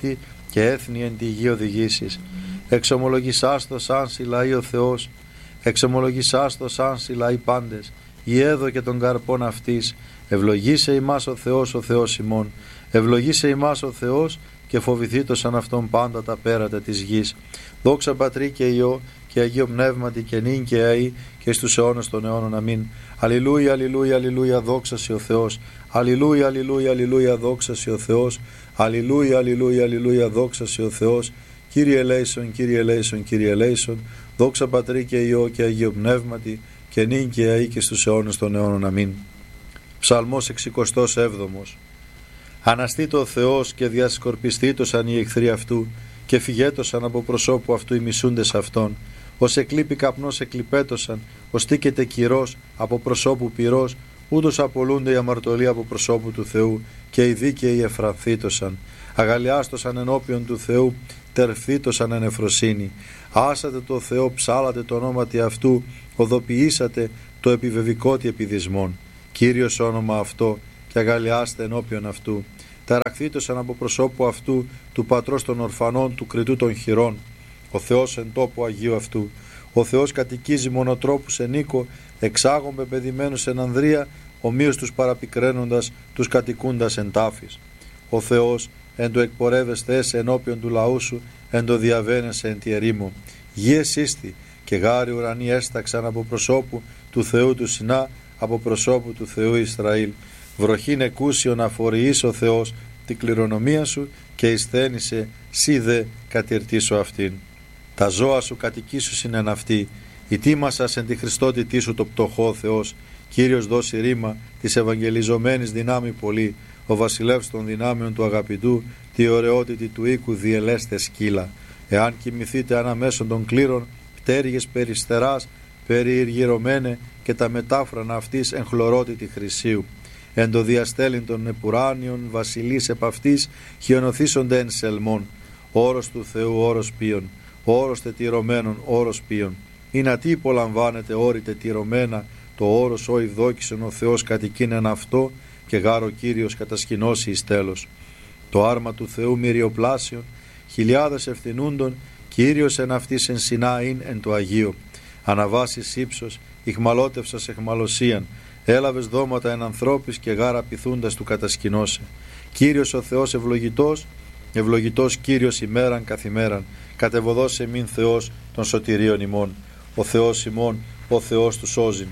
και έθνη εν τη γη οδηγήσεις. Εξομολογησάστο σαν συλλαεί ο Θεός, εξομολογησάστο σαν συλλαεί πάντες, η έδω και των καρπών αυτής. Ευλογήσε ημάς ο Θεός ημών, ευλογήσε ημάς ο Θεός και φοβηθήτω σαν αυτόν πάντα τα πέρατα της γης. Δόξα Πατρί και Υιό και Αγίο Πνεύματι και νυν και αεί και στους αιώνας των αιώνων. Αμήν. Αλληλούια, αλληλούια, αλληλούια, δόξα σοι ο Θεός. Αλληλούια, αλληλούια, αλληλούια, δόξα σοι ο Θεός. Αλληλούια, αλληλούια, αλληλούια, δόξα σοι ο Θεός. Κύριε ελέησον, Κύριε ελέησον, Κύριε ελέησον. Δόξα Πατρί και Υιό και Αγίο Πνεύματι και νυν και αεί και στους αιώνας των αιώνων. Αμήν. Ψαλμός 67. Αναστήτω ο Θεός και διασκορπιστήτωσαν οι εχθροί αυτού και φυγέτωσαν από προσώπου αυτού οι μισούντες αυτών. Ως εκλείπει καπνός εκλειπέτωσαν, ως τίκεται κυρός από προσώπου πυρός, ούτως απολούνται οι αμαρτωλοί από προσώπου του Θεού και οι δίκαιοι εφρανθήτωσαν. Αγαλιάστωσαν ενώπιον του Θεού, τερφθήτωσαν εν εφροσύνη. Άσατε το Θεό, ψάλατε το ονόματι αυτού, οδοποιήσατε το επιβεβικότι επιδισμών. Κύριος όνομα αυτό και αγαλιάστε ενώπιον αυτού. Ταραχθήτωσαν από προσώπου αυτού του πατρός των ορφανών, του κριτού των χειρών. Ο Θεός εν τόπο Αγίου αυτού. Ο Θεός κατοικίζει μονοτρόπους εν οίκο, εξάγων πεπαιδημένους εν ανδρεία, ομοίως τους παραπικραίνοντας, τους κατοικούντας εν τάφης. Ο Θεός εν το εκπορεύεστε έσαι ενώπιον του λαού σου, εν το διαβαίνεσαι εν τη ερήμο. Γη εσύστη και γάρι ουρανοί έσταξαν από προσώπου του Θεού του Σινά, από προσώπου του Θεού Ισραήλ. Βροχήν εκούσιον αφοριείς ο Θεός την κληρονομία σου και εισθένησε σύ δε κατηρτήσω αυτήν. Τα ζώα σου κατοικήσουσιν εν αυτή, ητήμασας εν τη Χριστότητή σου το πτωχό Θεός. Κύριος δώσει ρήμα της ευαγγελιζομένης δυνάμει πολύ, ο βασιλεύς των δυνάμεων του αγαπητού, τη ωραιότητη του οίκου διελέστε σκύλα. Εάν κοιμηθείτε αναμέσων των κλήρων, πτέρυγες περιστεράς, περιηργυρωμένε και τα μετάφρανα αυτής εν χλωρότητη χρυσίου. Εν το διαστέλιν των επουράνιων βασιλείς επ' αυτής χιονοθήσονται εν σελμών. Όρος του Θεού όρος ποιον, όρος τετυρωμένων όρος ποιον. Ή να τι υπολαμβάνεται όρη τετυρωμένα, το όρος ο ηδόκησον ο Θεός κατοικήν εν αυτό και γάρο Κύριος κατασκηνώσει εις τέλος. Το άρμα του Θεού μυριοπλάσιον, χιλιάδες ευθυνούντων, Κύριος εν αυτής εν Σινάιν εν το Αγίο. Αναβάσεις ύψος, ηχμαλώτευσας εχμαλωσίαν, έλαβες δώματα εν ανθρώπης και γάρα πειθούντας του κατασκηνώσε. Κύριος ο Θεός ευλογητός, ευλογητός Κύριος ημέραν καθημέραν, κατεβοδός εμήν Θεός των σωτηρίων ημών. Ο Θεός ημών, ο Θεός του σώζειν.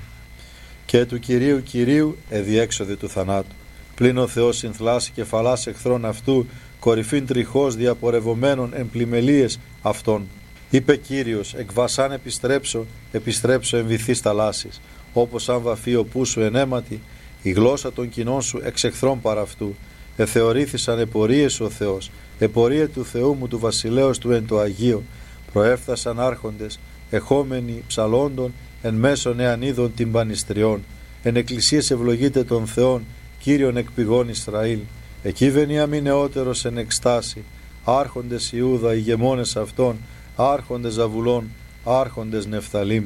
Και του Κυρίου Κυρίου εδιέξοδη του θανάτου. Πλην ο Θεός συνθλάσει κεφαλάς εχθρών αυτού, κορυφήν τριχώς διαπορευομένων εν πλημελίες αυτών. Είπε Κύριος, εκ βασάν επιστρέψω εν βυθείς θαλάσσης. Όπως αν βαφεί ο πού σου εν αίματι, η γλώσσα των κοινών σου εξ εχθρών παρά αυτού. Εθεωρήθησαν επορίες ο Θεός, επορία του Θεού μου του βασιλέως του εν το Αγίο. Προέφθασαν άρχοντες, εχόμενοι ψαλόντων, εν μέσον εαν είδων τυμπανιστριών. Εν εκκλησίες ευλογείται των Θεών, Κύριον εκ πηγών Ισραήλ. Εκεί βενιάμιν νεότερος εν εκστάση, άρχοντες Ιούδα, ηγεμόνες αυτών, άρχοντες Ζαβουλών, άρχοντες Νεφθαλήμ.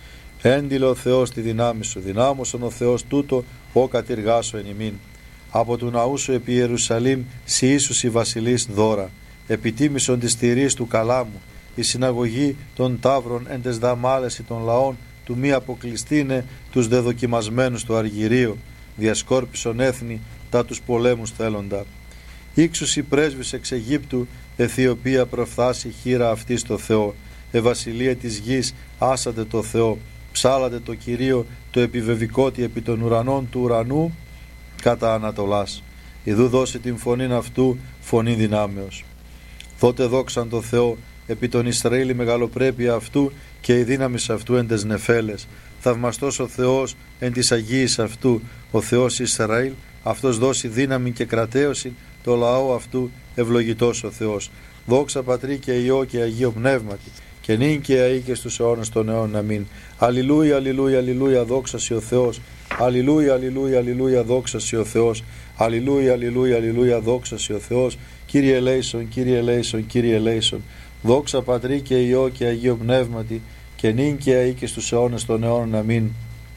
Έντιλε ο Θεός τη δυνάμει σου, δυνάμωσον ο Θεός τούτο, ο κατηργάσω εν ημίν. Από του ναού σου επί Ιερουσαλήμ, σοι ίσους οι βασιλείς δώρα. Επιτίμησον της τηρής του καλάμου, η συναγωγή των ταύρων εν τες δαμάλεση των λαών, του μη αποκλειστήνε τους δεδοκιμασμένους του αργυρίου. Διασκόρπισον έθνη τα τους πολέμους θέλοντα. Ήξους οι πρέσβης εξ Αιγύπτου, Αιθιοπία προφθάσει χείρα αυτή στο Θεό. Βασιλεία της γης, άσατε το Θεό. Ψάλατε το Κυρίο, το επιβεβικότι επί των ουρανών του ουρανού κατά Ανατολάς. Ιδού δώσει την φωνήν αυτού, φωνή δυνάμεως. Τότε δόξαν το Θεό επί τον Ισραήλ η μεγαλοπρέπεια αυτού και η δύναμη αυτού εν τες νεφέλες. Θαυμαστός ο Θεός εν της Αγίης αυτού, ο Θεός Ισραήλ, αυτός δώσει δύναμη και κρατέωση, το λαό αυτού ευλογητός ο Θεός. Δόξα Πατρί και Υιό και Αγίο Πνεύματι, και νυν και αεί και στους αιώνας των αιώνων. Αμήν. Αλληλούια, αλληλούια, αλληλούια, δόξα σοι ο Θεός. Αλληλούια, αλληλούια, αλληλούια, δόξα σοι ο Θεός. Αλληλούια, αλληλούια, αλληλούια, δόξα σοι ο Θεός. Κύριε ελέησον, Κύριε ελέησον, Κύριε ελέησον. Δόξα Πατρί και Υιό και Αγίο Πνεύματι, και νυν και αεί και στους αιώνας των αιώνων. Αμήν.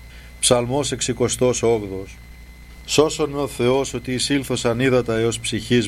Ψαλμός 68. Σώσον με ο Θεός ότι εισήλθωσαν ύδατα έως ψυχής μου.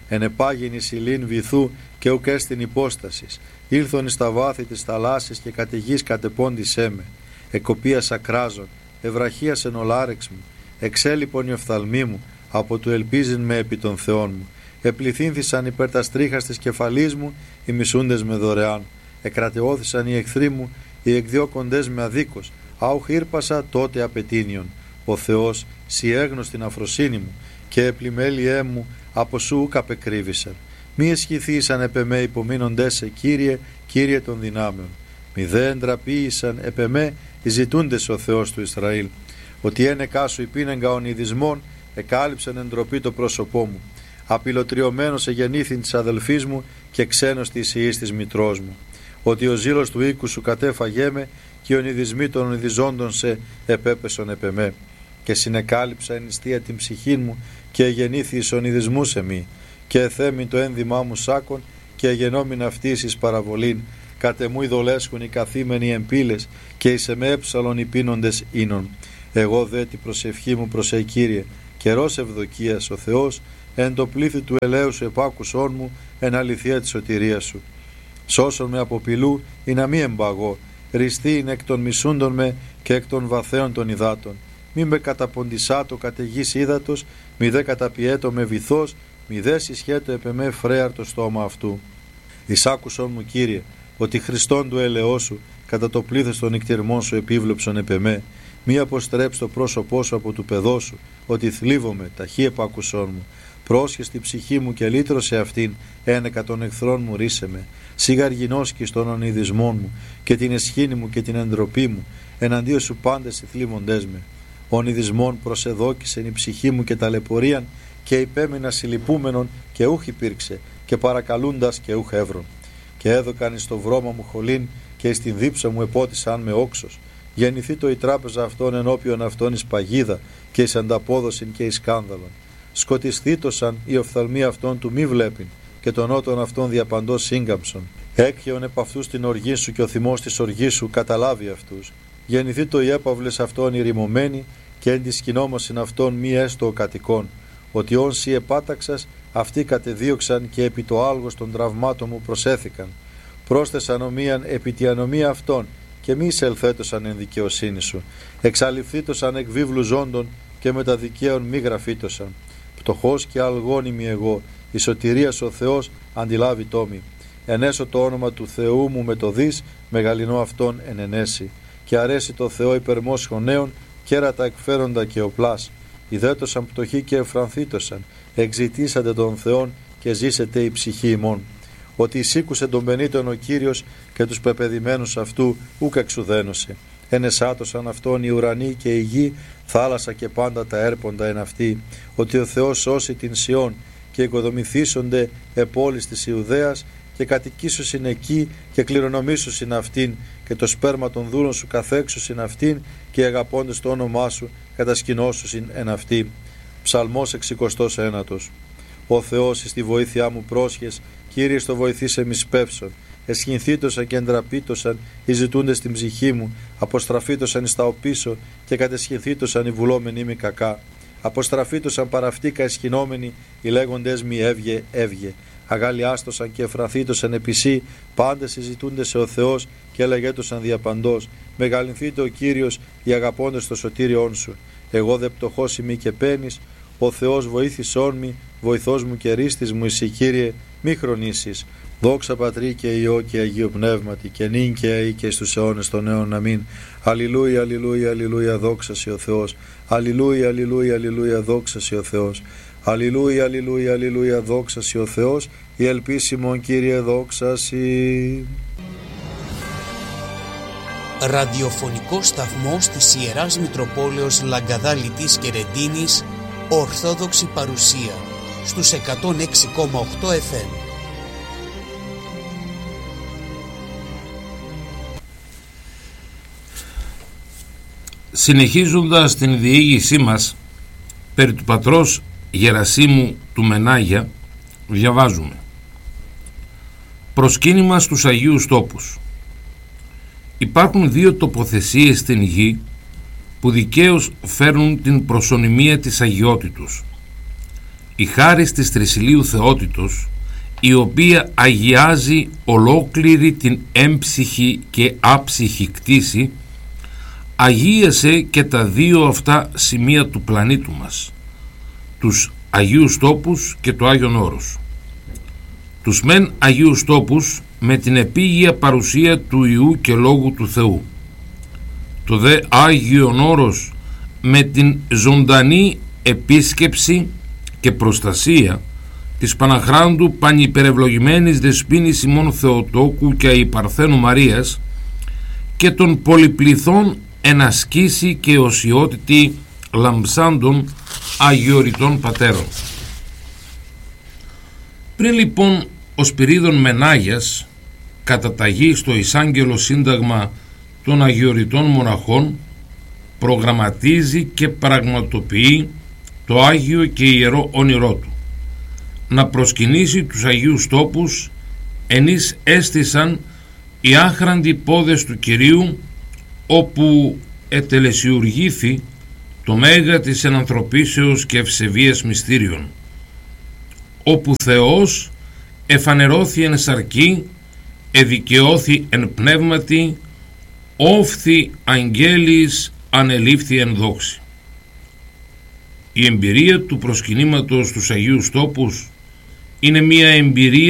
ενεπάγινη ηλίν βυθού και ουκ έστιν υπόστασης, ήλθον εις τα βάθη της θαλάσσης και καταιγής κατεπώντησέ με, εκοπίας ακράζων, ευραχίας εν ολάρεξ μου, εξέλιπον η οφθαλμή μου, από του ελπίζειν με επί των θεών μου, επληθύνθησαν υπέρ τα στρίχας της κεφαλής μου, οι μισούντες με δωρεάν, εκρατεώθησαν οι εχθροί μου, οι εκδιώκοντες με αδίκως, άουχ ήρπασα τότε απαιτήνιον, ο Θεός σι έγνωστην αφροσύνη μου, και επλημέλιέ μου από σου ουκ απεκρύβησαν. Μη εσχηθήσαν επ' εμέ υπομείνοντές σε, Κύριε, Κύριε των δυνάμεων. Μη δε εντραπήησαν επ' εμέ οι ζητούντες ο Θεός του Ισραήλ. Ότι ένεκά σου υπήνεγκα ονειδισμών, εκάλυψαν εντροπή το πρόσωπό μου. Απειλωτριωμένος εγεννήθην της αδελφής μου και ξένος της ιής της μητρός μου. Ότι ο ζήλος του οίκου σου κατέφαγέ με και οι ονειδισμοί των ονειδιζόντων σε επέπεσον επ' εμέ. Και συνεκάλυψα εν νηστεία την ψυχή μου και εγεννήθη εις ονειδισμούς εμεί. Και εθέμην το ένδυμά μου σάκον και εγενόμην αυτής εις παραβολήν. Κατεμού ειδολέσχουν οι καθήμενοι εμπύλες και εις εμέ έψαλον οι πίνοντες ίνων. Εγώ δε την προσευχή μου προς Κύριε, καιρός ευδοκίας ο Θεός, εν το πλήθη του ελαίου σου επάκουσόν μου, εν αληθεία της σωτηρίας σου. Σώσον με από πηλού ή να μη εμπαγώ, ριστή είναι εκ των μισούντων με και εκ των βαθέων των υδάτων. Μη με καταποντισάτο καταιγής ύδατος, μη δε καταπιέτο με βυθός, μη δε συσχέτω επ' εμέ φρέαρ το στόμα αυτού. Εισάκουσον μου, Κύριε, ότι Χριστόν του ελαιός σου, κατά το πλήθος των νυκτυρμών σου επίβλεψον επ' εμέ. Μη αποστρέψει το πρόσωπό σου από του παιδό σου, ότι θλίβομαι, ταχύ επάκουσόν μου. Πρόσχες τη ψυχή μου και λύτρωσε αυτήν, ένεκα των εχθρών μου ρίσε με. Σιγαργινώσκεις των ονειδισμών μου και την εσχήνη μου και την εντροπή μου, εναντίον σου πάντες οι θλίβοντές με. Ονειδισμών προσεδόκησεν η ψυχή μου και ταλαιπωρίαν και υπέμεινα συλληπούμενον και ούχ υπήρξε και παρακαλούντας και ούχ εύρων. Και έδωκαν εις το βρώμα μου χολήν και εις την δίψα μου επότισαν με όξος. Γεννηθεί το η τράπεζα αυτών ενώπιον αυτών εις παγίδα και εις ανταπόδοσιν και εις σκάνδαλον. Σκοτισθήτωσαν οι οφθαλμοί αυτών του μη βλέπειν και των νότων αυτών διαπαντός σύγκαμψον. Έκχεον επ' αυτούς την οργή σου και ο θυμός της οργής σου καταλάβει αυτούς. Γεννηθεί το οι έπαυλες αυτών ηρημωμένοι και εν της σκηνόμωσιν αυτών μη έστω ο κατοικών. Ότι όν σοι επάταξας αυτοί κατεδίωξαν και επί το άλγος των τραυμάτων μου προσέθηκαν. Πρόσθεσαν ομοίαν επί τη ανομία αυτών και μη εισελθέτωσαν εν δικαιοσύνη σου. Εξαλειφθήτωσαν εκ βίβλου ζώντων και με τα δικαίων μη γραφήτωσαν. Πτωχός και αλγόνιμη εγώ, η σωτηρίας ο Θεός αντιλάβει τόμη. Ενέσω το όνομα του Θεού μου με το δις, μεγαλυνό αυτόν εν ενέσει. Και αρέσει το Θεό υπερμός χωνέων, κέρατα εκφέροντα και οπλάς. Ιδέτωσαν πτωχοί και εφρανθήτωσαν, εξητήσατε τον Θεόν και ζήσετε η ψυχή ημών. Ότι εισήκουσε τον πενήτων ο Κύριος και τους πεπαιδημένους αυτού ούκ εξουδένωσε. Ενεσάτωσαν αυτόν οι ουρανοί και η γη, θάλασσα και πάντα τα έρποντα εν αυτή. Ότι ο Θεός σώσει την Σιών και οικοδομηθήσονται επόλεις της Ιουδαίας και κατοικήσουσιν εκεί και κληρονομήσουσιν αυτήν και το σπέρμα των δούλων σου καθέξουσιν αυτήν και αγαπώντες το όνομά σου κατασκηνώσουσιν εν αυτή. Ψαλμός 69. Ο Θεός εις τη βοήθειά μου πρόσχες, Κύριε στο βοηθήσε μη σπεύσον. Εσχυνθήτωσαν και εντραπήτωσαν οι ζητούντες στην ψυχή μου, αποστραφήτωσαν εις τα οπίσω και κατεσχυνθήτωσαν οι βουλόμενοι μη κακά. Αποστραφήτωσαν παραυτήκα εσχυνόμενοι οι λέγοντες μη έβγε, έβγε. Αγαλιάστοσαν και εφραθήτωσαν επισή, πάντες συζητούνται σε ο Θεός και έλεγέτωσαν διαπαντός. Μεγαλυνθείτε ο Κύριος, οι αγαπώντες το σωτήριόν σου. Εγώ δε πτωχός ημί και πένης, ο Θεός βοήθησόν μη, βοηθός μου και ρίστης μου, εσύ Κύριε, μη χρονίσεις. Δόξα Πατρί και Υιό και Αγίου Πνεύματι και νυν και αεί και στους αιώνες των αιώνων. Αμήν. Αλληλούια, αλληλούια, αλληλούια, δόξα σοι ο Θεός. Αλληλούια, αλληλούια, αλληλούια, δόξα σοι ο Θεός. Αλληλούια, αλληλούια, αλληλούια, δόξα σοι ο Θεός. Η ελπίσιμον Κύριε, δόξα σοι. Ραδιοφωνικός σταθμός της Ιεράς Μητροπόλεως Λαγκαδάλητης και Ρεντίνης, Ορθόδοξη παρουσία στους 106,8 FM. Συνεχίζοντας την διήγησή μας περί του πατρός Γερασίμου του Μενάγια, διαβάζουμε: προσκύνημα στους Αγίους Τόπους. Υπάρχουν δύο τοποθεσίες στην γη που δικαίως φέρνουν την προσωνυμία της αγιότητος. η χάρις της Τρισιλείου Θεότητος, η οποία αγιάζει ολόκληρη την έμψυχη και άψυχη κτήση, αγίασε και τα δύο αυτά σημεία του πλανήτου μας, τους Αγίους Τόπους και το Άγιον Όρος. Τους μεν Αγίους Τόπους με την επίγεια παρουσία του Υιού και Λόγου του Θεού, το δε Άγιον Όρος με την ζωντανή επίσκεψη και προστασία της Παναχράντου πανυπερευλογημένης δεσποίνης ημών Θεοτόκου και Αϊπαρθένου Μαρίας και των πολυπληθών ενασκήσει και οσιότητη λαμψάντων αγιοριτών πατέρων. Πριν λοιπόν ο Σπυρίδων Μενάγιας καταταγεί στο εισάγγελο σύνταγμα των αγιοριτών μοναχών, προγραμματίζει και πραγματοποιεί το Άγιο και Ιερό όνειρό του, να προσκυνήσει τους Αγίους Τόπους ενείς έστησαν οι άχραντοι πόδες του Κυρίου, όπου ετελεσιουργήθη το μέγα της ενανθρωπίσεως και ευσεβίας μυστήριων, όπου Θεός εφανερώθη εν σαρκή, εδικαιώθη εν πνεύματι, όφθη αγγέλης ανελήφθη εν δόξη. Η εμπειρία του προσκυνήματος στους Αγίους Τόπους είναι μια εμπειρία